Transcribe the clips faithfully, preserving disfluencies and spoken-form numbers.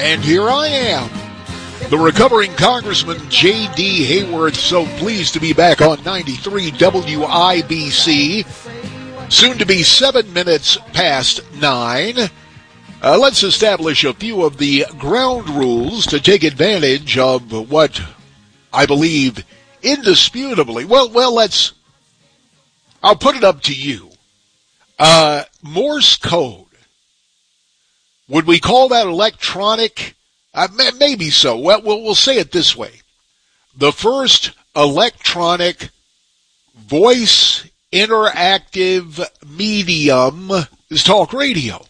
And here I am, the recovering Congressman J D. Hayworth, so pleased to be back on ninety-three W I B C, soon to be seven minutes past nine. Uh, let's establish a few of the ground rules to take advantage of what I believe indisputably, well, well, let's, I'll put it up to you. Uh, Morse code. Would we call that electronic? Uh, maybe so. Well, well, we'll say it this way. The first electronic voice interactive medium is talk radio.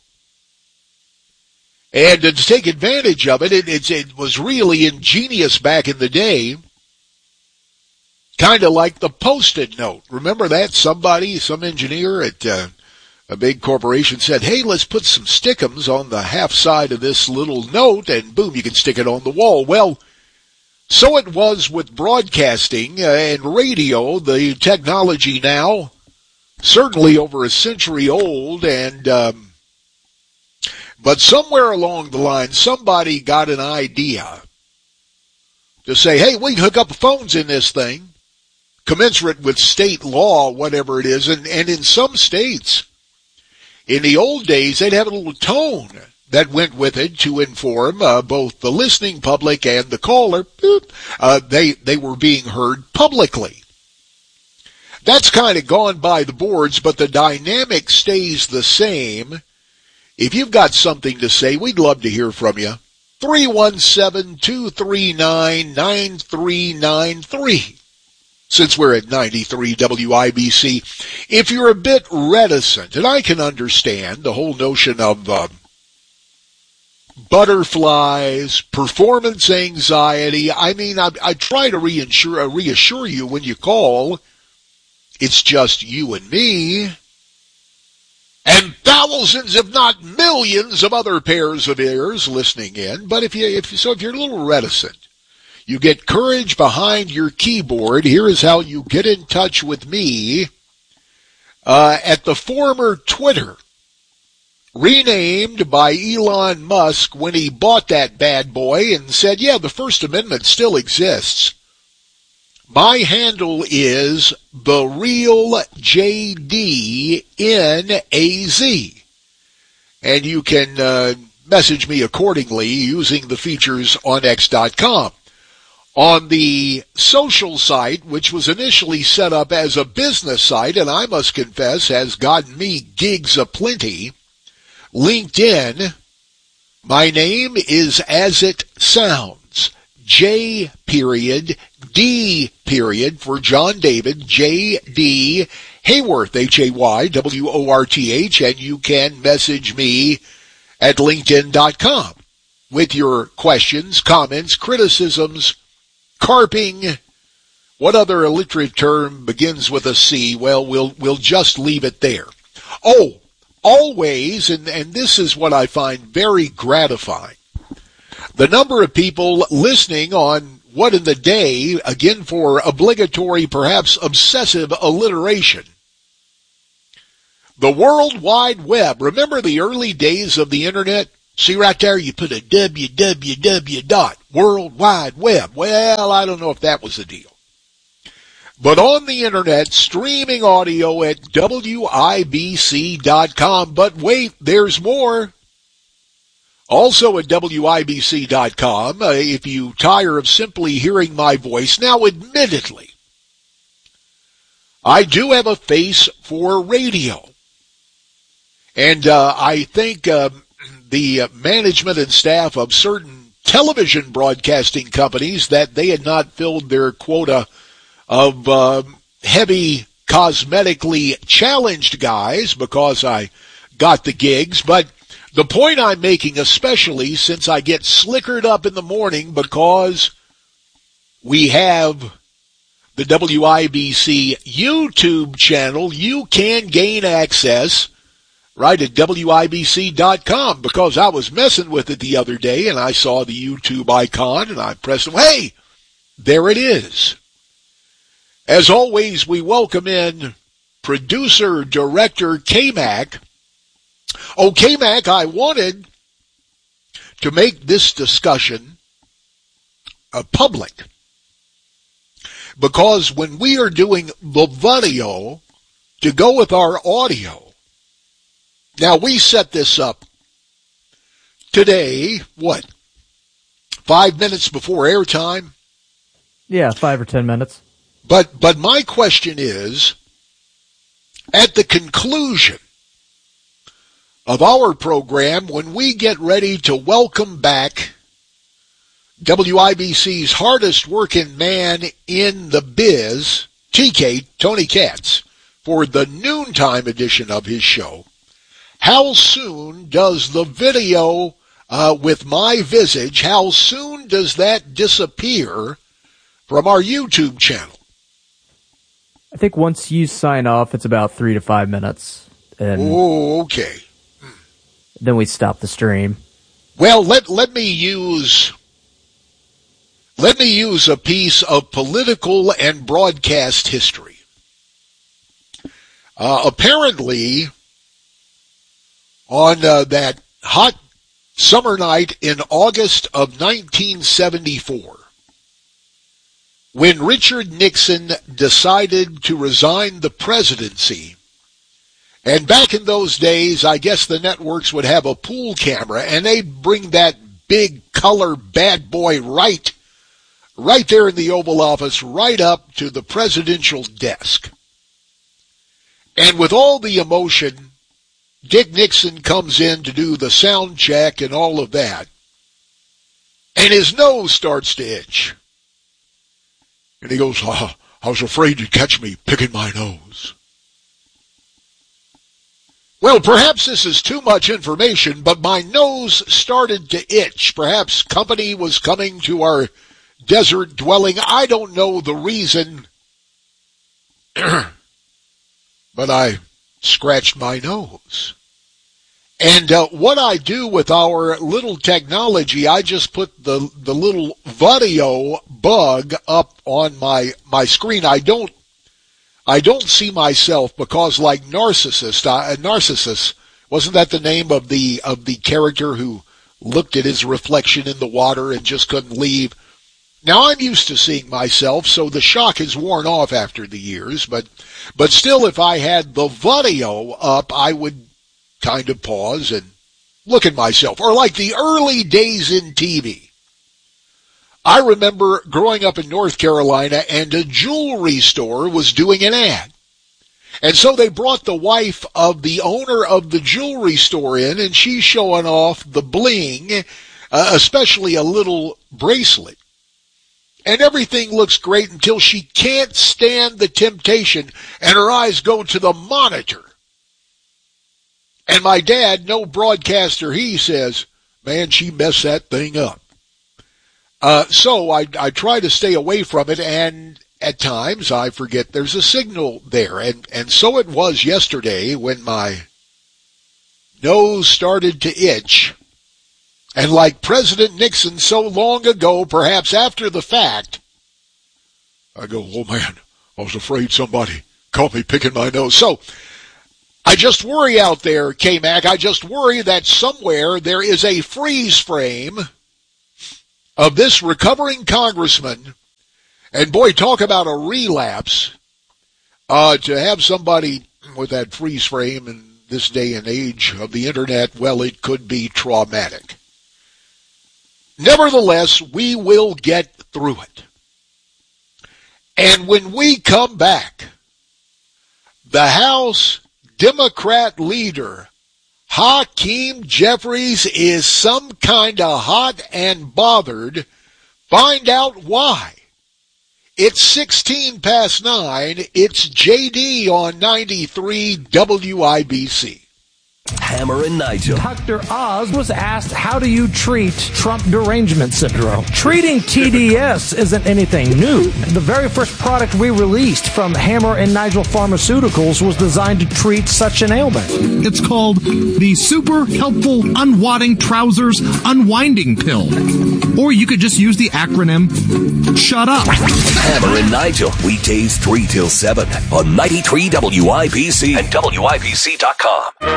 And to take advantage of it, it, it, it was really ingenious back in the day. Kind of like the Post-it note. Remember that? Somebody, some engineer at uh, a big corporation said, hey, let's put some stickums on the half side of this little note, and boom, you can stick it on the wall. Well, so it was with broadcasting uh, and radio. The technology now, certainly over a century old, and um, but somewhere along the line, somebody got an idea to say, hey, we can hook up the phones in this thing, commensurate with state law, whatever it is. And, and in some states, in the old days, they'd have a little tone that went with it to inform uh, both the listening public and the caller uh, they, they were being heard publicly. That's kind of gone by the boards, but the dynamic stays the same. If you've got something to say, we'd love to hear from you. three one seven, two three nine, nine three nine three. Since we're at ninety-three W I B C, if you're a bit reticent, and I can understand the whole notion of uh, butterflies, performance anxiety. I mean, I, I try to reassure, reassure you when you call, it's just you and me, and thousands, if not millions, of other pairs of ears listening in. But if you, if so, if you're a little reticent, you get courage behind your keyboard. Here is how you get in touch with me uh, at the former Twitter, renamed by Elon Musk when he bought that bad boy and said, yeah, the First Amendment still exists. My handle is The Real J D N A Z. And you can uh, message me accordingly using the features on X dot com. On the social site, which was initially set up as a business site, and I must confess has gotten me gigs aplenty, LinkedIn, my name is as it sounds. J period, D period for John David, J D Hayworth, H A Y W O R T H, and you can message me at LinkedIn dot com with your questions, comments, criticisms, carping. What other alliterative term begins with a C? Well, we'll we'll just leave it there. Oh, always, and, and this is what I find very gratifying, the number of people listening on What in the Day, again for obligatory, perhaps obsessive alliteration. The World Wide Web. Remember the early days of the Internet? See right there, you put a W W W dot, World Wide Web. Well, I don't know if that was the deal. But on the Internet, streaming audio at W I B C dot com. But wait, there's more. Also at W I B C dot com, uh, if you tire of simply hearing my voice. Now, admittedly, I do have a face for radio. And uh, I think uh, the management and staff of certain television broadcasting companies that they had not filled their quota of uh, heavy, cosmetically challenged guys because I got the gigs. But the point I'm making, especially since I get slickered up in the morning because we have the W I B C YouTube channel, you can gain access right at W I B C dot com, because I was messing with it the other day and I saw the YouTube icon and I pressed it. Hey, there it is. As always, we welcome in producer, director K-Mac. Oh, K-Mac, I wanted to make this discussion uh, public. Because when we are doing the video to go with our audio, now we set this up today, what, five minutes before airtime? Yeah, five or ten minutes. But but my question is, at the conclusion of our program, when we get ready to welcome back W I B C's hardest working man in the biz, T K, Tony Katz, for the noontime edition of his show, how soon does the video uh, with my visage, how soon does that disappear from our YouTube channel? I think once you sign off, it's about three to five minutes. And oh, okay. Then we stop the stream. Well, let let me use let me use a piece of political and broadcast history. Uh, apparently, on uh, that hot summer night in August of nineteen seventy-four, when Richard Nixon decided to resign the presidency, and back in those days, I guess the networks would have a pool camera, and they'd bring that big color bad boy right, right there in the Oval Office, right up to the presidential desk. And with all the emotion, Dick Nixon comes in to do the sound check and all of that, and his nose starts to itch. And he goes, oh, I was afraid you'd catch me picking my nose. Well, perhaps this is too much information, but my nose started to itch. Perhaps company was coming to our desert dwelling. I don't know the reason, but I scratched my nose. And uh, what I do with our little technology, I just put the the little video bug up on my my screen. I don't I don't see myself because, like Narcissus, uh, Narcissus, wasn't that the name of the of the character who looked at his reflection in the water and just couldn't leave? Now I'm used to seeing myself, so the shock has worn off after the years. But but still, if I had the video up, I would kind of pause and look at myself. Or like the early days in T V. I remember growing up in North Carolina, and a jewelry store was doing an ad. And so they brought the wife of the owner of the jewelry store in, and she's showing off the bling, uh, especially a little bracelet. And everything looks great until she can't stand the temptation, and her eyes go to the monitor. And my dad, no broadcaster, he says, man, she messed that thing up. Uh, so I, I try to stay away from it, and at times I forget there's a signal there. And, and so it was yesterday when my nose started to itch. And like President Nixon so long ago, perhaps after the fact, I go, oh man, I was afraid somebody caught me picking my nose. So I just worry out there, K-Mac, I just worry that somewhere there is a freeze frame of this recovering congressman, and boy, talk about a relapse, uh, to have somebody with that freeze frame in this day and age of the internet, well, it could be traumatic. Nevertheless, we will get through it. And when we come back, the House Democrat leader, Hakeem Jeffries, is some kind of hot and bothered. Find out why. It's sixteen past nine. It's J D on ninety-three W I B C. Hammer and Nigel. Doctor Oz was asked, how do you treat Trump derangement syndrome? Treating T D S isn't anything new. The very first product we released from Hammer and Nigel Pharmaceuticals was designed to treat such an ailment. It's called the Super Helpful Unwadding Trousers Unwinding Pill. Or you could just use the acronym SHUT UP. Hammer and Nigel, weekdays three till seven on ninety-three W I B C and W I B C dot com.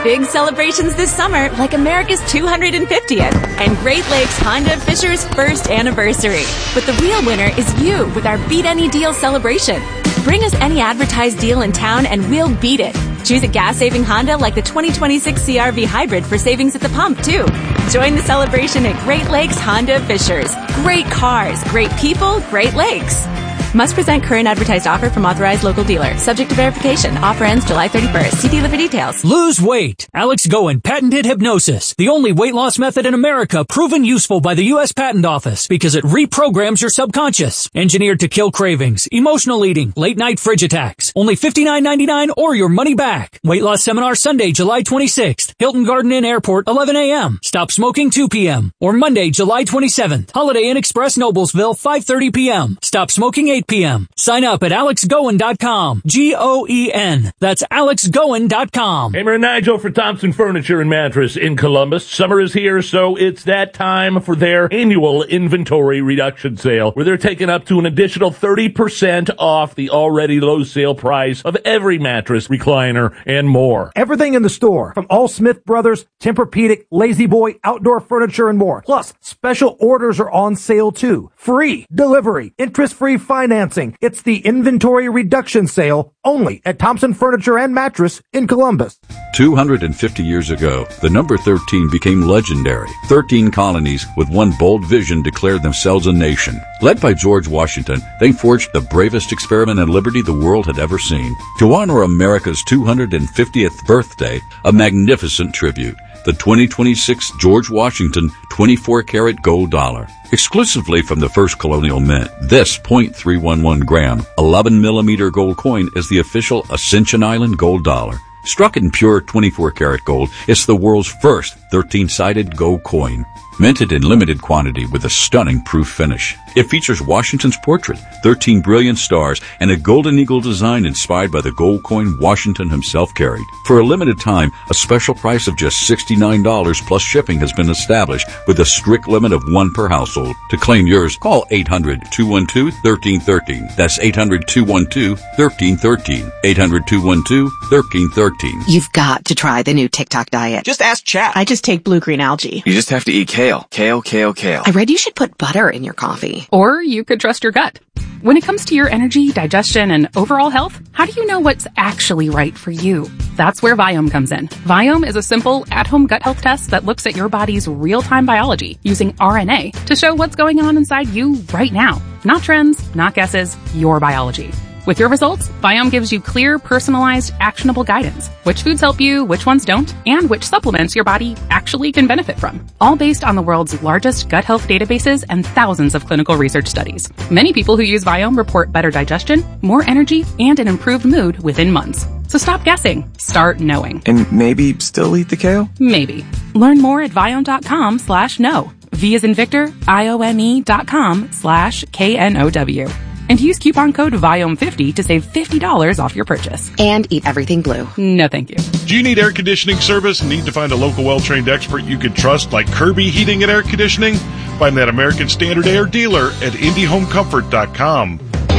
Big celebrations this summer, like America's two hundred fiftieth and Great Lakes Honda of Fisher's first anniversary. But the real winner is you with our Beat Any Deal celebration. Bring us any advertised deal in town and we'll beat it. Choose a gas-saving Honda like the twenty twenty-six C R V Hybrid for savings at the pump, too. Join the celebration at Great Lakes Honda of Fishers. Great cars, great people, Great Lakes. Must present current advertised offer from authorized local dealer. Subject to verification. Offer ends July thirty-first. See dealer for details. Lose weight. Alex Goen patented hypnosis, the only weight loss method in America proven useful by the U S Patent Office because it reprograms your subconscious. Engineered to kill cravings, emotional eating, late night fridge attacks. Only fifty-nine ninety-nine or your money back. Weight loss seminar Sunday, July twenty-sixth. Hilton Garden Inn Airport, eleven a.m. Stop smoking two p.m. Or Monday, July twenty-seventh. Holiday Inn Express Noblesville, five thirty p.m. Stop smoking eight p.m. Sign up at alex goen dot com. G O E N. That's alex goen dot com. Hammer and Nigel for Thompson Furniture and Mattress in Columbus. Summer is here, so it's that time for their annual inventory reduction sale, where they're taking up to an additional thirty percent off the already low sale price of every mattress, recliner, and more. Everything in the store, from all Smith Brothers, Tempur-Pedic, Lazy Boy, outdoor furniture, and more. Plus, special orders are on sale too. Free delivery, interest-free financing. It's the inventory reduction sale only at Thompson Furniture and Mattress in Columbus. two hundred fifty years ago, the number thirteen became legendary. thirteen colonies with one bold vision declared themselves a nation. Led by George Washington, they forged the bravest experiment in liberty the world had ever seen. To honor America's two hundred fiftieth birthday, a magnificent tribute. The twenty twenty-six George Washington twenty-four karat gold dollar. Exclusively from the first colonial mint, this point three one one gram, eleven millimeter gold coin is the official Ascension Island gold dollar. Struck in pure twenty-four karat gold, it's the world's first thirteen-sided gold coin. Minted in limited quantity with a stunning proof finish. It features Washington's portrait, thirteen brilliant stars, and a golden eagle design inspired by the gold coin Washington himself carried. For a limited time, a special price of just sixty-nine dollars plus shipping has been established with a strict limit of one per household. To claim yours, call eight hundred, two one two, one three one three. That's eight hundred, two one two, one three one three. eight hundred, two one two, one three one three. You've got to try the new TikTok diet. Just ask chat. I just take blue-green algae. You just have to eat kale. Kale, kale, kale. I read you should put butter in your coffee. Or you could trust your gut. When it comes to your energy, digestion, and overall health, how do you know what's actually right for you? That's where Viome comes in. Viome is a simple, at-home gut health test that looks at your body's real-time biology using R N A to show what's going on inside you right now. Not trends, not guesses, your biology. With your results, Viome gives you clear, personalized, actionable guidance. Which foods help you, which ones don't, and which supplements your body actually can benefit from. All based on the world's largest gut health databases and thousands of clinical research studies. Many people who use Viome report better digestion, more energy, and an improved mood within months. So stop guessing. Start knowing. And maybe still eat the kale? Maybe. Learn more at Viome.com slash no. V as in Victor, I O M E dot com slash K N O W. And use coupon code Viome fifty to save fifty dollars off your purchase. And eat everything blue. No, thank you. Do you need air conditioning service and need to find a local well-trained expert you can trust like Kirby Heating and Air Conditioning? Find that American Standard Air dealer at Indy Home Comfort dot com.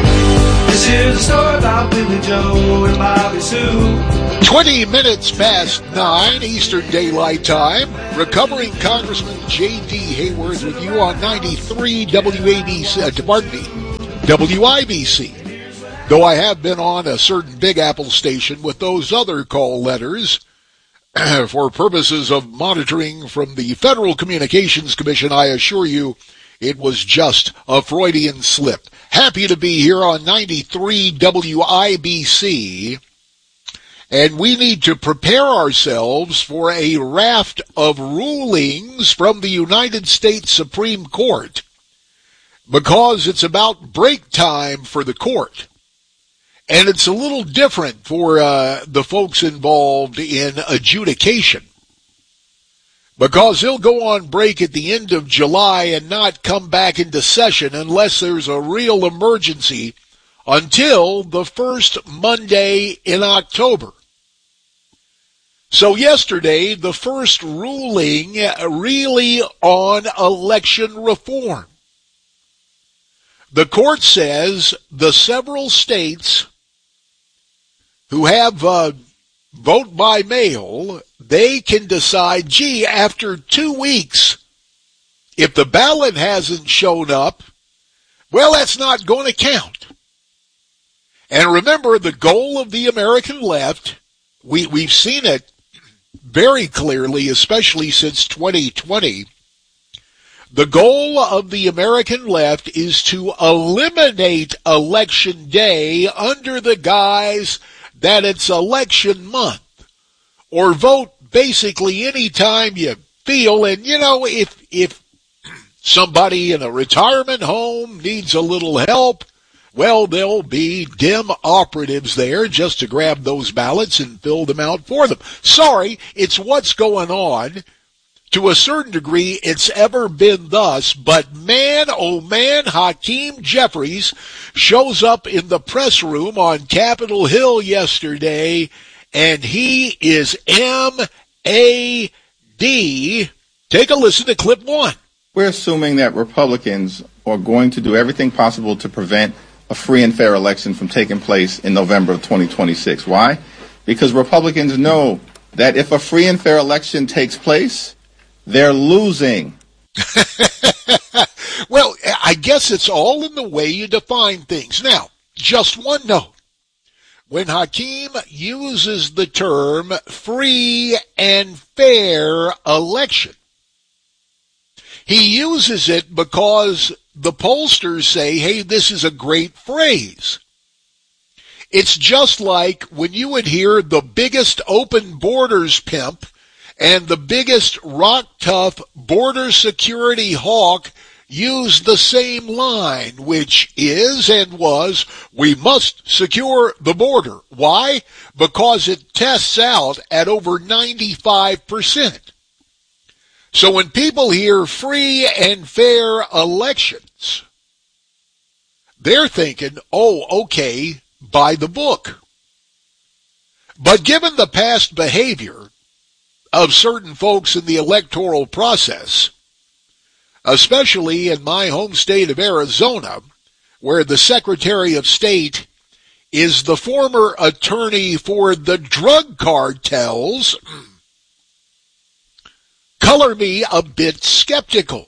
This is a story about Billy Joe and Bobby Sue. twenty minutes past nine Eastern Daylight Time. Recovering Congressman J D. Hayworth with you on ninety-three W A B C, uh, pardon me, W I B C. Though I have been on a certain Big Apple station with those other call letters for purposes of monitoring from the Federal Communications Commission, I assure you it was just a Freudian slip. Happy to be here on ninety-three W I B C. And we need to prepare ourselves for a raft of rulings from the United States Supreme Court, because it's about break time for the court. And it's a little different for uh, the folks involved in adjudication, because they'll go on break at the end of July and not come back into session unless there's a real emergency until the first Monday in October. So yesterday, the first ruling really on election reform. The court says the several states who have uh, vote by mail, they can decide, gee, after two weeks, if the ballot hasn't shown up, well, that's not going to count. And remember, the goal of the American left, we, we've seen it very clearly, especially since twenty twenty, the goal of the American left is to eliminate Election Day under the guise that it's election month, or vote basically any time you feel. And, you know, if if somebody in a retirement home needs a little help, well, there'll be dim operatives there just to grab those ballots and fill them out for them. Sorry, it's what's going on. To a certain degree, it's ever been thus, but man, oh man, Hakeem Jeffries shows up in the press room on Capitol Hill yesterday, and he is M A D. Take a listen to clip one. We're assuming that Republicans are going to do everything possible to prevent a free and fair election from taking place in November of twenty twenty-six. Why? Because Republicans know that if a free and fair election takes place, they're losing. Well, I guess it's all in the way you define things. Now, just one note. When Hakeem uses the term free and fair election, he uses it because the pollsters say, hey, this is a great phrase. It's just like when you would hear the biggest open borders pimp and the biggest rock-tough border security hawk use the same line, which is and was, we must secure the border. Why? Because it tests out at over ninety-five percent. So when people hear free and fair elections, they're thinking, oh, okay, by the book. But given the past behavior of certain folks in the electoral process, especially in my home state of Arizona, where the Secretary of State is the former attorney for the drug cartels, color me a bit skeptical.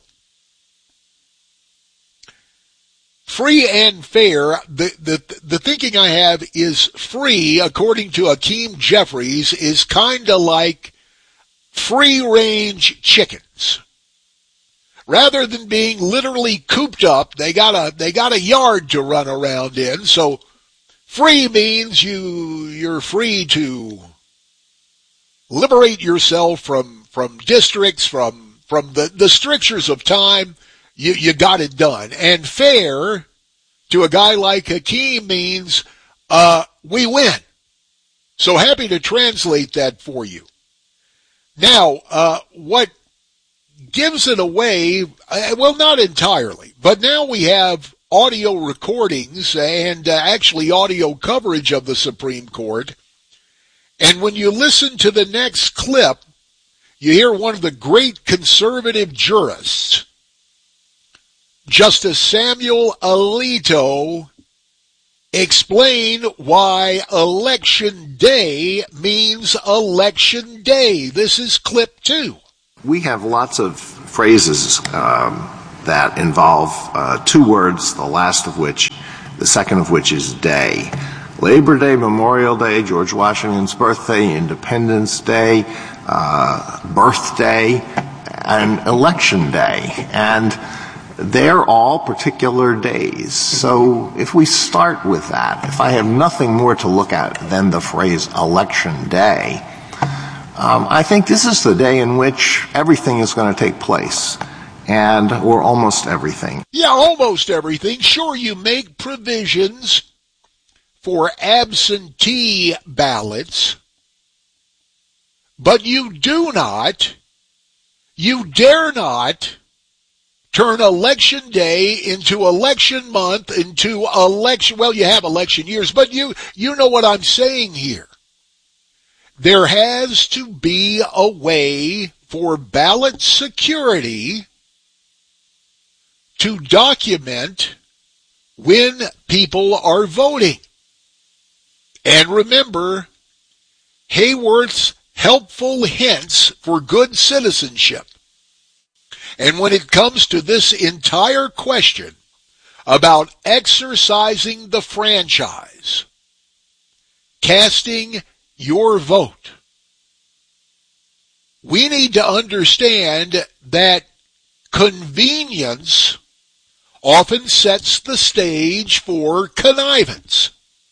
Free and fair, the, the, the thinking I have is free, according to Hakeem Jeffries, is kind of like free-range chickens. Rather than being literally cooped up, they got a they got a yard to run around in. So free means you you're free to liberate yourself from from districts, from from the, the strictures of time. You you got it done. And fair to a guy like Hakeem means uh we win. So happy to translate that for you. Now, uh, what gives it away, uh, well, not entirely, but now we have audio recordings and uh, actually audio coverage of the Supreme Court. And when you listen to the next clip, you hear one of the great conservative jurists, Justice Samuel Alito, explain why Election Day means Election Day. This is clip two. We have lots of phrases um, that involve uh, two words, the last of which, the second of which is day. Labor Day, Memorial Day, George Washington's birthday, Independence Day, uh, birthday, and Election Day. And they're all particular days. So if we start with that, if I have nothing more to look at than the phrase Election Day, um, I think this is the day in which everything is going to take place. And, or almost everything. Yeah, almost everything. Sure, you make provisions for absentee ballots, but you do not, you dare not turn Election Day into election month, into election, well, you have election years, but you, you know what I'm saying here. There has to be a way for ballot security to document when people are voting. And remember, Hayworth's helpful hints for good citizenship. And when it comes to this entire question about exercising the franchise, casting your vote, we need to understand that convenience often sets the stage for connivance.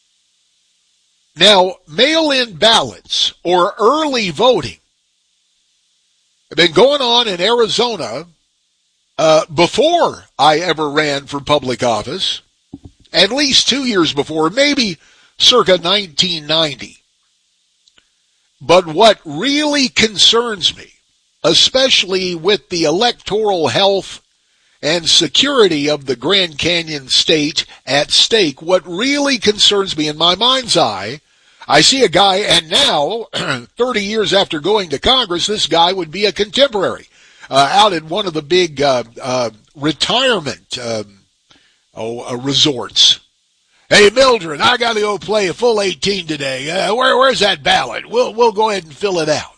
Now, mail-in ballots or early voting have been going on in Arizona uh, before I ever ran for public office, at least two years before, maybe circa nineteen ninety. But what really concerns me, especially with the electoral health and security of the Grand Canyon state at stake, what really concerns me in my mind's eye, I see a guy, and now, thirty years after going to Congress, this guy would be a contemporary, uh, out at one of the big uh, uh, retirement um, oh, uh, resorts. Hey, Mildred, I got to go play a full eighteen today. Uh, where, where's that ballot? We'll, we'll go ahead and fill it out.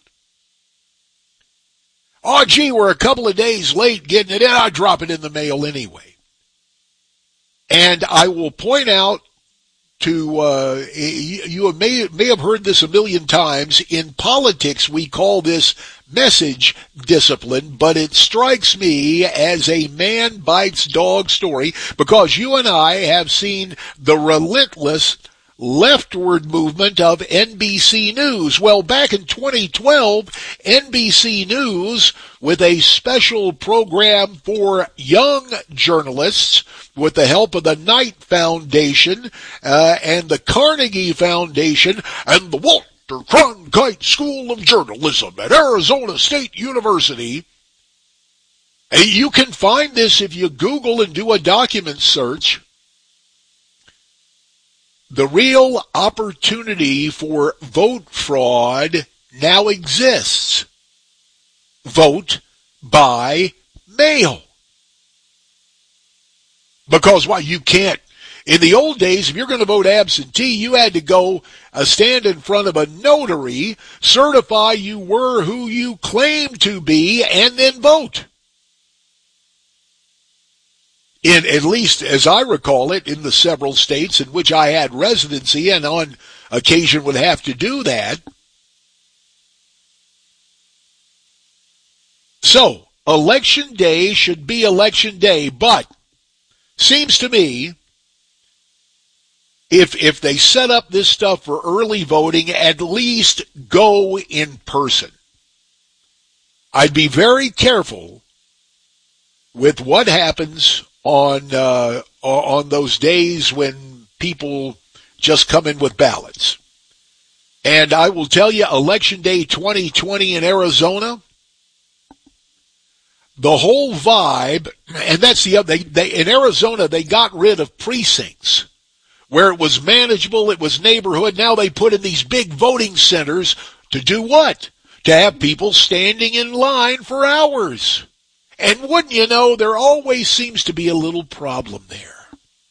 Oh, gee, we're a couple of days late getting it in. I'll drop it in the mail anyway. And I will point out to, uh, you may, may have heard this a million times. In politics, we call this message discipline, but it strikes me as a man bites dog story because you and I have seen the relentless leftward movement of N B C News. Well, back in twenty twelve, N B C News, with a special program for young journalists, with the help of the Knight Foundation uh, and the Carnegie Foundation and the Walter Cronkite School of Journalism at Arizona State University. You can find this if you Google and do a document search. The real opportunity for vote fraud now exists. Vote by mail. Because why? You can't. In the old days, if you're going to vote absentee, you had to go uh, stand in front of a notary, certify you were who you claimed to be, and then vote. In, at least as I recall it, in the several states in which I had residency and on occasion would have to do that. So, election day should be election day, but seems to me if if they set up this stuff for early voting, at least go in person. I'd be very careful with what happens on uh, on those days when people just come in with ballots. And I will tell you, Election Day twenty twenty in Arizona, the whole vibe, and that's the other, they, they, in Arizona, they got rid of precincts where it was manageable, it was neighborhood. Now they put in these big voting centers to do what? To have people standing in line for hours. And wouldn't you know, there always seems to be a little problem there.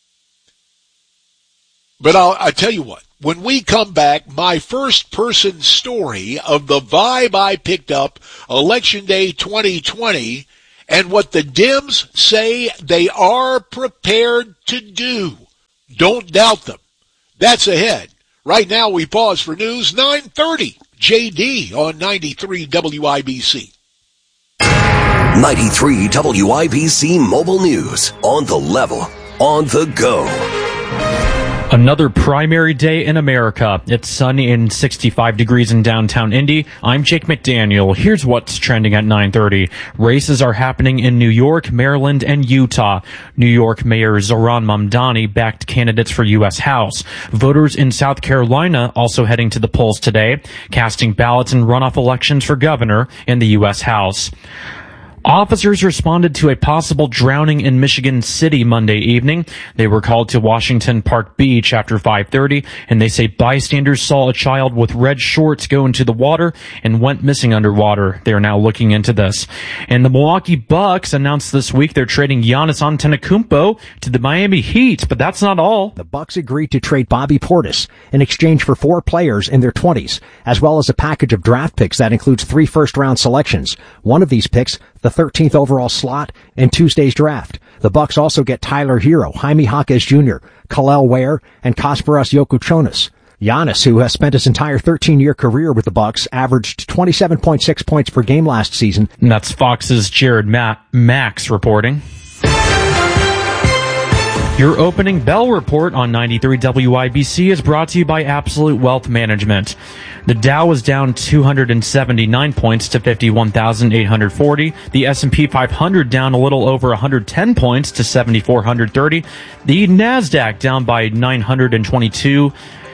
But I'll, I'll tell you what, when we come back, my first person story of the vibe I picked up Election Day twenty twenty and what the Dems say they are prepared to do. Don't doubt them. That's ahead. Right now we pause for news, nine thirty, J D on ninety-three W I B C. ninety-three W I B C Mobile News. On the level. On the go. Another primary day in America. It's sunny and sixty-five degrees in downtown Indy. I'm Jake McDaniel. Here's what's trending at nine thirty. Races are happening in New York, Maryland, and Utah. New York Mayor Zohran Mamdani backed candidates for U S House. Voters in South Carolina also heading to the polls today, casting ballots in runoff elections for governor in the U S House. Officers responded to a possible drowning in Michigan City Monday evening. They were called to Washington Park Beach after five thirty, and they say bystanders saw a child with red shorts go into the water and went missing underwater. They are now looking into this. And the Milwaukee Bucks announced this week they're trading Giannis Antetokounmpo to the Miami Heat, but that's not all. The Bucks agreed to trade Bobby Portis in exchange for four players in their twenties, as well as a package of draft picks that includes three first-round selections. One of these picks, the thirteenth overall slot in Tuesday's draft. The Bucks also get Tyler Hero, Jaime Jaquez Junior, Kalel Ware, and Kasparas Jokuchonis. Giannis, who has spent his entire thirteen-year career with the Bucks, averaged twenty-seven point six points per game last season. And that's Fox's Jared Ma- Max reporting. Your opening bell report on ninety-three W I B C is brought to you by Absolute Wealth Management. The Dow was down two hundred seventy-nine points to fifty-one thousand eight hundred forty. The S and P five hundred down a little over one hundred ten points to seven thousand four hundred thirty. The NASDAQ down by nine hundred twenty-two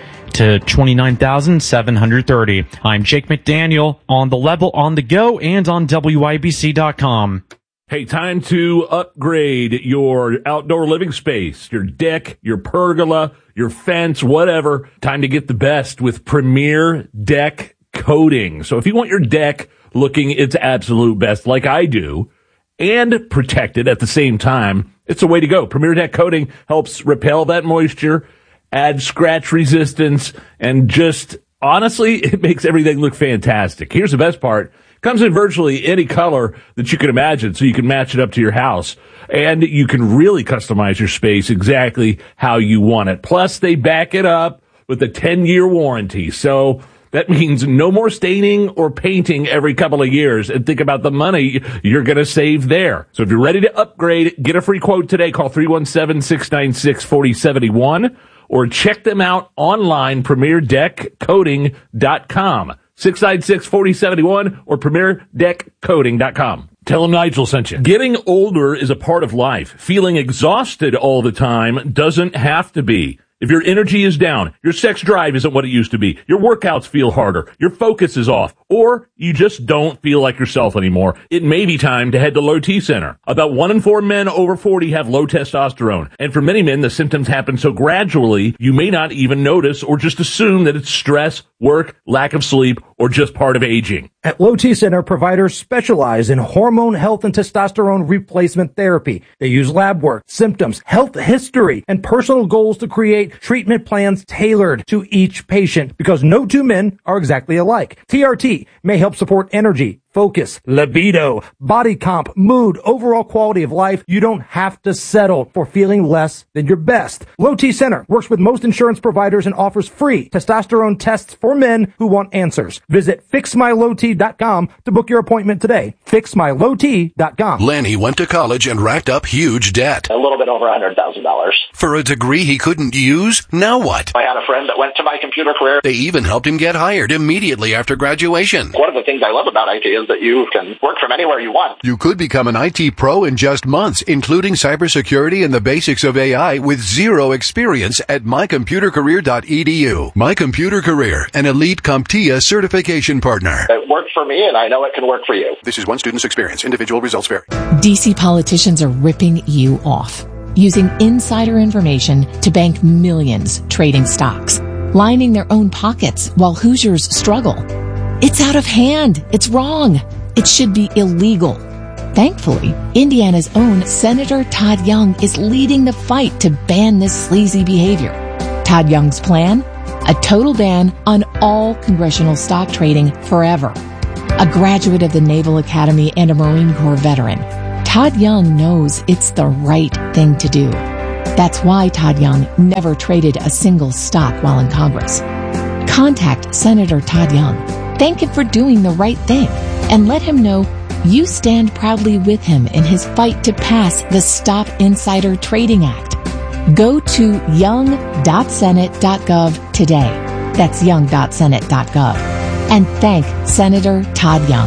to twenty-nine thousand seven hundred thirty. I'm Jake McDaniel on The Level, on the go, and on W I B C dot com. Hey, time to upgrade your outdoor living space, your deck, your pergola, your fence, whatever. Time to get the best with Premier Deck Coating. So if you want your deck looking its absolute best, like I do, and protected at the same time, it's a way to go. Premier Deck Coating helps repel that moisture, add scratch resistance, and just honestly, it makes everything look fantastic. Here's the best part. Comes in virtually any color that you can imagine, so you can match it up to your house. And you can really customize your space exactly how you want it. Plus, they back it up with a ten-year warranty. So that means no more staining or painting every couple of years. And think about the money you're going to save there. So if you're ready to upgrade, get a free quote today. Call three one seven, six nine six, four zero seven one or check them out online, premier deck coating dot com. six nine six, four zero seven one or premier deck coating dot com. Tell them Nigel sent you. Getting older is a part of life. Feeling exhausted all the time doesn't have to be. If your energy is down, your sex drive isn't what it used to be, your workouts feel harder, your focus is off, or you just don't feel like yourself anymore, it may be time to head to Low T Center. About one in four men over forty have low testosterone, and for many men, the symptoms happen so gradually, you may not even notice or just assume that it's stress, work, lack of sleep, or just part of aging. At Low T Center, providers specialize in hormone health and testosterone replacement therapy. They use lab work, symptoms, health history, and personal goals to create treatment plans tailored to each patient, because no two men are exactly alike. T R T may help support energy, focus, libido, body comp, mood, overall quality of life. You don't have to settle for feeling less than your best. Low T Center works with most insurance providers and offers free testosterone tests for men who want answers. Visit fix my low t dot com to book your appointment today. fix my low t dot com. Lenny went to college and racked up huge debt. A little bit over one hundred thousand dollars. For a degree he couldn't use? Now what? I had a friend that went to My Computer Career. They even helped him get hired immediately after graduation. One of the things I love about I T is that you can work from anywhere you want. You could become an I T pro in just months, including cybersecurity and the basics of A I with zero experience at my computer career dot e d u. My Computer Career, an elite CompTIA certification partner. It worked for me, and I know it can work for you. This is one student's experience. Individual results vary. D C politicians are ripping you off, using insider information to bank millions trading stocks, lining their own pockets while Hoosiers struggle. It's out of hand. It's wrong. It should be illegal. Thankfully, Indiana's own Senator Todd Young is leading the fight to ban this sleazy behavior. Todd Young's plan? A total ban on all congressional stock trading forever. A graduate of the Naval Academy and a Marine Corps veteran, Todd Young knows it's the right thing to do. That's why Todd Young never traded a single stock while in Congress. Contact Senator Todd Young. Thank him for doing the right thing, and let him know you stand proudly with him in his fight to pass the Stop Insider Trading Act. Go to young dot senate dot gov today. That's young dot senate dot gov. And thank Senator Todd Young.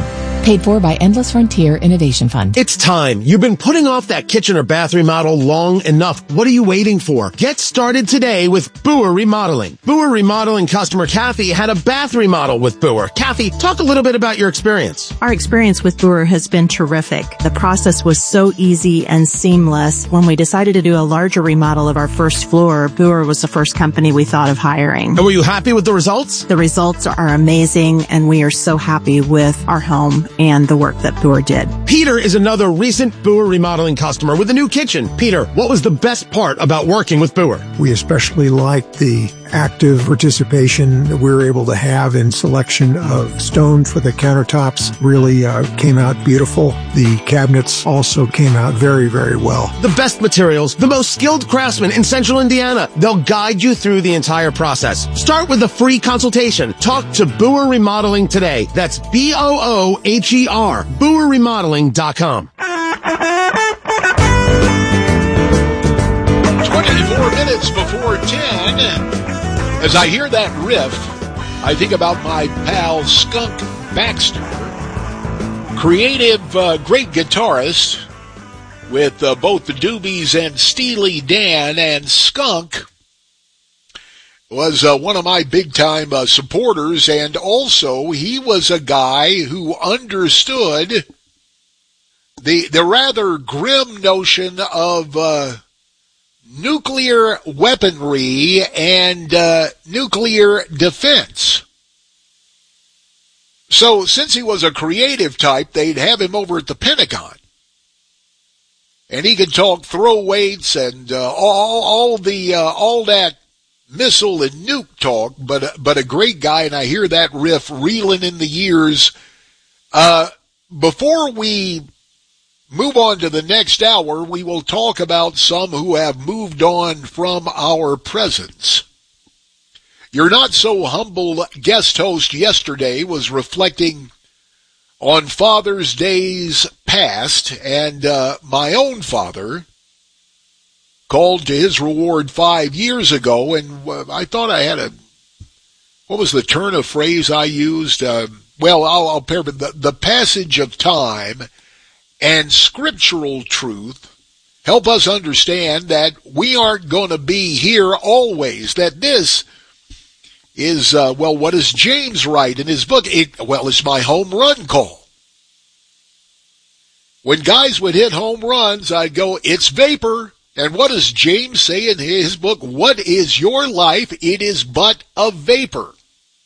Paid for by Endless Frontier Innovation Fund. It's time. You've been putting off that kitchen or bath remodel long enough. What are you waiting for? Get started today with Boer Remodeling. Boer Remodeling customer Kathy had a bath remodel with Boer. Kathy, talk a little bit about your experience. Our experience with Boer has been terrific. The process was so easy and seamless. When we decided to do a larger remodel of our first floor, Boer was the first company we thought of hiring. And were you happy with the results? The results are amazing, and we are so happy with our home and the work that Boer did. Peter is another recent Boer Remodeling customer with a new kitchen. Peter, what was the best part about working with Boer? We especially liked the active participation that we were able to have in selection of stone for the countertops. Really uh, came out beautiful. The cabinets also came out very, very well. The best materials, the most skilled craftsmen in Central Indiana. They'll guide you through the entire process. Start with a free consultation. Talk to Boer Remodeling today. That's B O O H E R, boer remodeling dot com. twenty-four minutes before ten. As I hear that riff, I think about my pal Skunk Baxter, creative, uh, great guitarist with uh, both the Doobies and Steely Dan, and Skunk was uh, one of my big-time uh, supporters, and also he was a guy who understood the the rather grim notion of uh, nuclear weaponry and uh, nuclear defense. So since he was a creative type, they'd have him over at the Pentagon. And he could talk throw weights and uh, all all the uh, all that missile and nuke talk, but but a great guy, and I hear that riff reeling in the years. Uh, before we move on to the next hour, we will talk about some who have moved on from our presence. Your not-so-humble guest host yesterday was reflecting on Father's Days past, and uh, my own father called to his reward five years ago, and uh, I thought I had a, what was the turn of phrase I used? Uh, well, I'll, I'll paraphrase, the, the passage of time and scriptural truth help us understand that we aren't going to be here always, that this is, uh, well, what does James write in his book? It, well, it's my home run call. When guys would hit home runs, I'd go, it's vapor. And what does James say in his book? What is your life? It is but a vapor.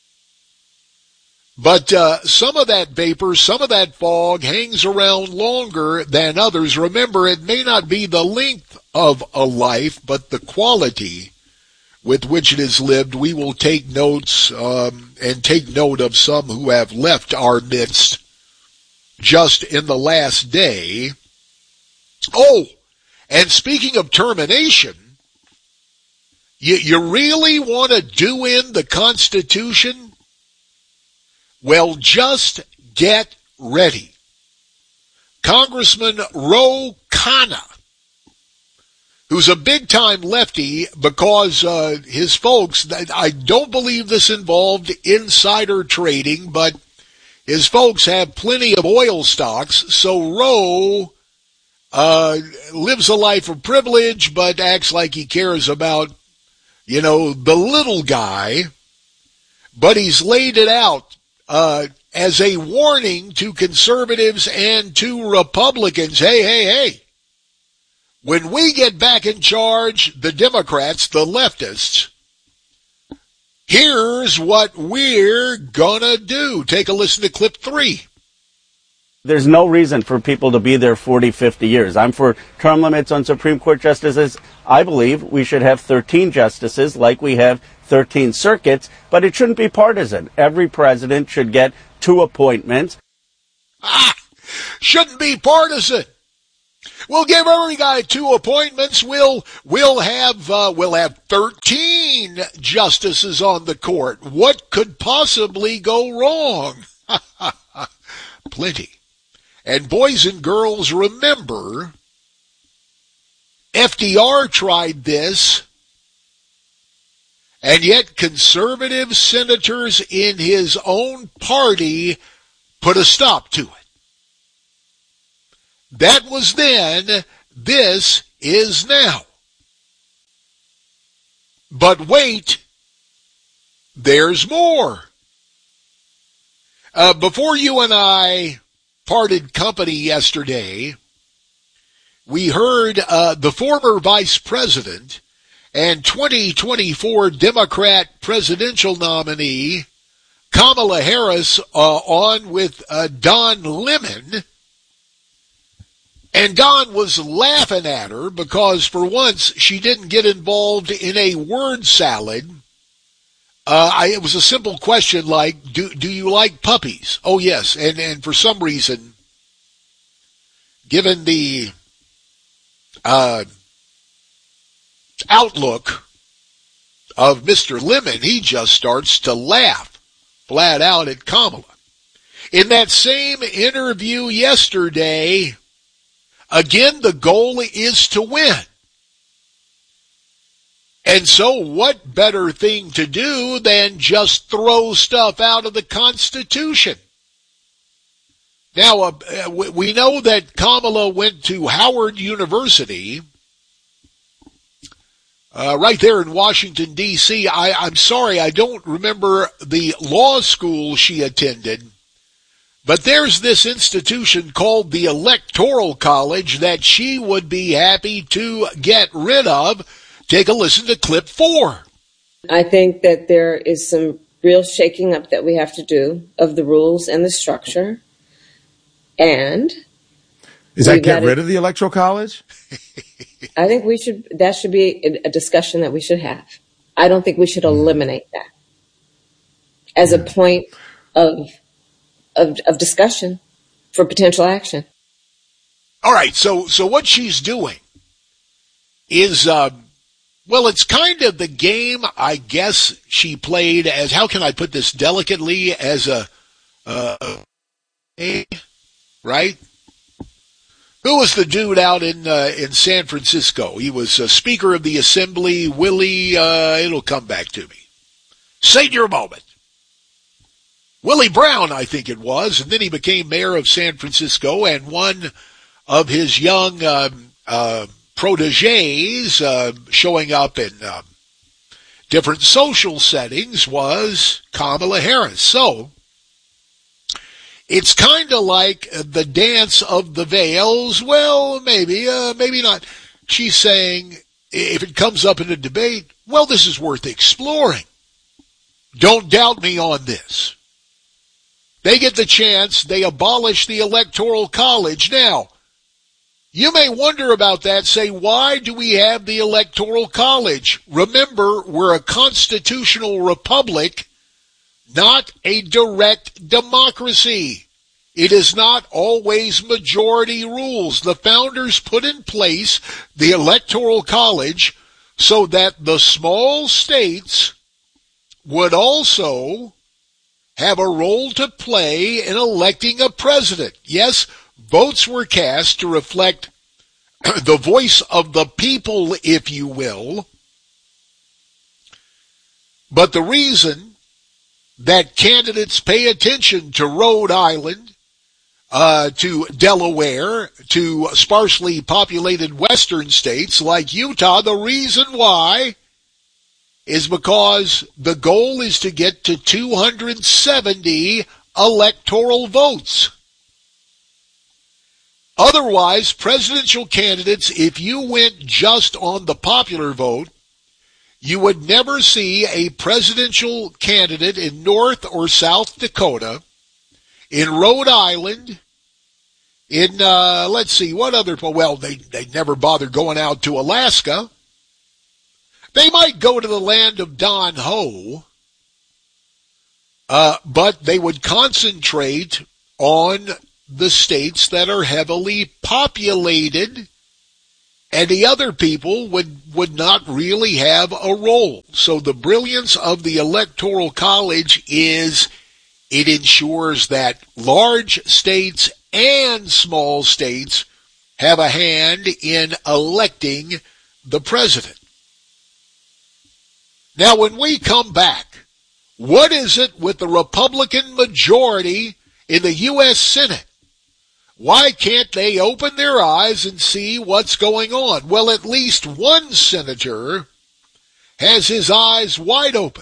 But uh, some of that vapor, some of that fog hangs around longer than others. Remember, it may not be the length of a life, but the quality with which it is lived. We will take notes um, and take note of some who have left our midst just in the last day. Oh, and speaking of termination, you, you really want to do in the Constitution? Well, just get ready. Congressman Ro Khanna, who's a big-time lefty because uh, his folks, I don't believe this involved insider trading, but his folks have plenty of oil stocks, so Ro uh, lives a life of privilege but acts like he cares about, you know, the little guy, but he's laid it out uh, as a warning to conservatives and to Republicans. Hey, hey, hey. When we get back in charge, the Democrats, the leftists, here's what we're gonna do. Take a listen to clip three. There's no reason for people to be there forty, fifty years. I'm for term limits on Supreme Court justices. I believe we should have thirteen justices like we have thirteen circuits, but it shouldn't be partisan. Every president should get two appointments. Ah, shouldn't be partisan. We'll give every guy two appointments. We'll we'll have uh, we'll have thirteen justices on the court. What could possibly go wrong? Plenty. And boys and girls, remember, F D R tried this, and yet conservative senators in his own party put a stop to it. That was then. This is now. But wait, there's more. Uh, before you and I parted company yesterday, we heard uh, the former vice president and twenty twenty-four Democrat presidential nominee Kamala Harris uh, on with uh, Don Lemon. And Don was laughing at her because for once she didn't get involved in a word salad. Uh, I, it was a simple question like, do, do you like puppies? Oh, yes. And, and for some reason, given the uh, outlook of Mister Lemon, he just starts to laugh flat out at Kamala. In that same interview yesterday, again, the goal is to win. And so what better thing to do than just throw stuff out of the Constitution? Now, uh, we know that Kamala went to Howard University, uh, right there in Washington, D C I, I'm sorry, I don't remember the law school she attended, but there's this institution called the Electoral College that she would be happy to get rid of. Take a listen to clip four. I think that there is some real shaking up that we have to do of the rules and the structure. And is that get rid of the Electoral College? I think we should, that should be a discussion that we should have. I don't think we should eliminate that as a point of, of, of discussion for potential action. All right. So, so what she's doing is, uh, well, it's kind of the game, I guess, she played as, how can I put this delicately, as a, uh, a right? Who was the dude out in uh, in San Francisco? He was uh, Speaker of the Assembly, Willie, uh, it'll come back to me. Say your moment. Willie Brown, I think it was, and then he became mayor of San Francisco, and one of his young uh, uh proteges uh, showing up in uh, different social settings was Kamala Harris. So it's kind of like the dance of the veils. Well, maybe, uh, maybe not. She's saying if it comes up in a debate, well, this is worth exploring. Don't doubt me on this. They get the chance. They abolish the Electoral College. Now, you may wonder about that, say, why do we have the Electoral College? Remember, we're a constitutional republic, not a direct democracy. It is not always majority rules. The founders put in place the Electoral College so that the small states would also have a role to play in electing a president. Yes, votes were cast to reflect the voice of the people, if you will. But the reason that candidates pay attention to Rhode Island, uh, to Delaware, to sparsely populated western states like Utah, the reason why is because the goal is to get to two hundred seventy electoral votes. Otherwise, presidential candidates, if you went just on the popular vote, you would never see a presidential candidate in North or South Dakota, in Rhode Island, in, uh, let's see, what other, well, they, they never bother going out to Alaska. They might go to the land of Don Ho, uh, but they would concentrate on the states that are heavily populated, and the other people would, would not really have a role. So the brilliance of the Electoral College is it ensures that large states and small states have a hand in electing the president. Now, when we come back, what is it with the Republican majority in the U S Senate? Why can't they open their eyes and see what's going on? Well, at least one senator has his eyes wide open.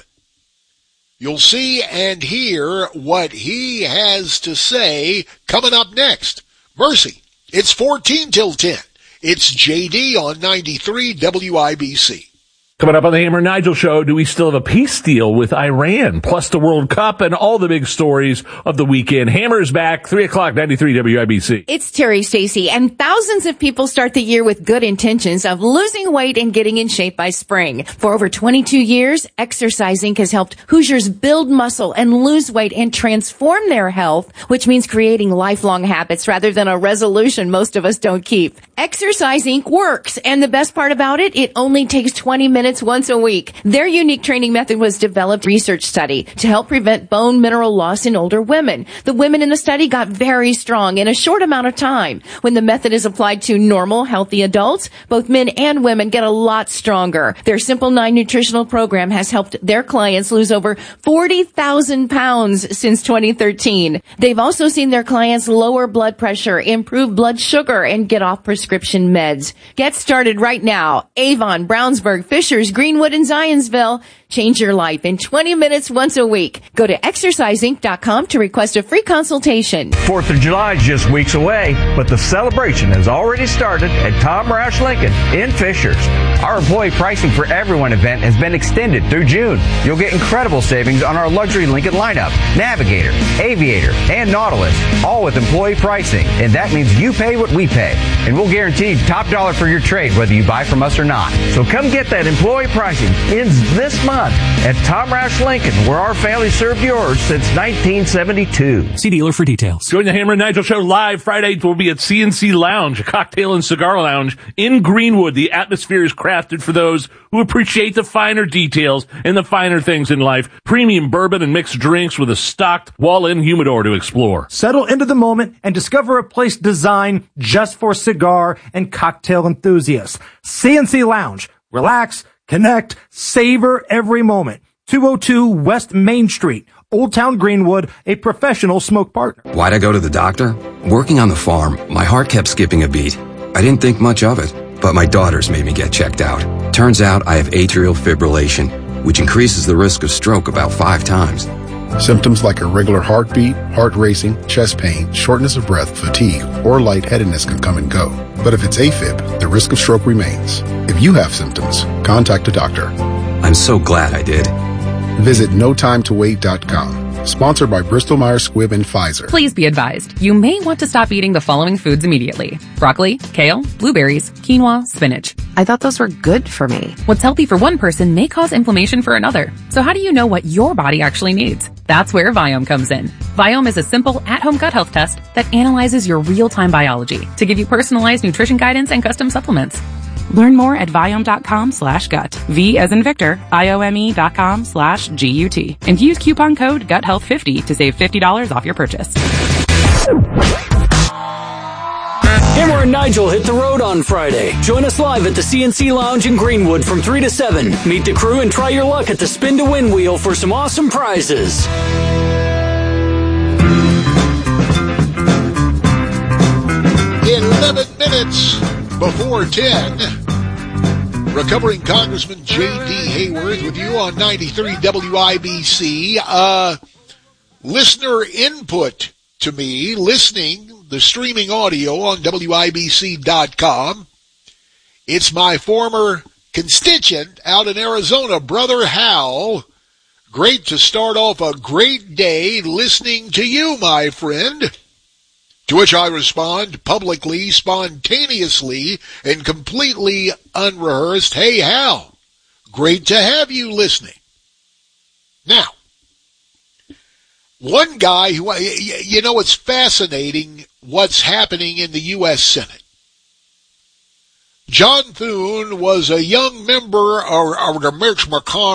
You'll see and hear what he has to say coming up next. Mercy, it's fourteen till ten. It's J D on ninety-three W I B C. Coming up on the Hammer and Nigel Show, do we still have a peace deal with Iran, plus the World Cup and all the big stories of the weekend? Hammer's back, three o'clock, ninety-three W I B C. It's Terry Stacy, and thousands of people start the year with good intentions of losing weight and getting in shape by spring. For over twenty-two years, Exercising has helped Hoosiers build muscle and lose weight and transform their health, which means creating lifelong habits rather than a resolution most of us don't keep. Exercising works, and the best part about it, it only takes twenty minutes once a week. Their unique training method was developed research study to help prevent bone mineral loss in older women. The women in the study got very strong in a short amount of time. When the method is applied to normal, healthy adults, both men and women get a lot stronger. Their Simple nine nutritional program has helped their clients lose over forty thousand pounds since twenty thirteen. They've also seen their clients lower blood pressure, improve blood sugar, and get off prescription meds. Get started right now. Avon, Brownsburg, Fisher, Greenwood, and Zionsville. Change your life in twenty minutes once a week. Go to exercise inc dot com to request a free consultation. Fourth of July is just weeks away, but the celebration has already started at Tom Roush Lincoln in Fishers. Our employee pricing for everyone event has been extended through June. You'll get incredible savings on our luxury Lincoln lineup, Navigator, Aviator, and Nautilus, all with employee pricing. And that means you pay what we pay. And we'll guarantee top dollar for your trade whether you buy from us or not. So come get that employee pricing. Ends this month at Tom Roush Lincoln, where our family served yours since nineteen seventy-two. See dealer for details. Join the Hammer and Nigel Show live Friday. We'll be at C and C Lounge, a cocktail and cigar lounge in Greenwood. The atmosphere is crafted for those who appreciate the finer details and the finer things in life. Premium bourbon and mixed drinks with a stocked wall-in humidor to explore. Settle into the moment and discover a place designed just for cigar and cocktail enthusiasts. C and C Lounge. Relax, connect, savor every moment. two oh two West Main Street, Old Town Greenwood, a professional smoke partner. Why'd I go to the doctor? Working on the farm, my heart kept skipping a beat. I didn't think much of it, but my daughters made me get checked out. Turns out I have atrial fibrillation, which increases the risk of stroke about five times. Symptoms like irregular heartbeat, heart racing, chest pain, shortness of breath, fatigue, or lightheadedness can come and go. But if it's AFib, the risk of stroke remains. If you have symptoms, contact a doctor. I'm so glad I did. Visit no time to wait dot com. Sponsored by Bristol Myers Squibb and Pfizer. Please be advised, you may want to stop eating the following foods immediately. Broccoli, kale, blueberries, quinoa, spinach. I thought those were good for me. What's healthy for one person may cause inflammation for another. So how do you know what your body actually needs? That's where Viome comes in. Viome is a simple at-home gut health test that analyzes your real-time biology to give you personalized nutrition guidance and custom supplements. Learn more at Viome.com slash gut. V as in Victor, I-O-M-E dot com slash G-U-T. And use coupon code gut health fifty to save fifty dollars off your purchase. Hammer and Nigel hit the road on Friday. Join us live at the C and C Lounge in Greenwood from three to seven. Meet the crew and try your luck at the Spin to Win wheel for some awesome prizes. eleven minutes before ten, recovering Congressman J D. Hayworth with you on ninety-three W I B C. Uh, listener input to me, listening, the streaming audio on W I B C dot com. It's my former constituent out in Arizona, Brother Hal. Great to start off a great day listening to you, my friend. To which I respond publicly, spontaneously, and completely unrehearsed, hey, Hal, great to have you listening. Now, one guy who, you know, it's fascinating what's happening in the U S Senate. John Thune was a young member of, of the Mitch McConnell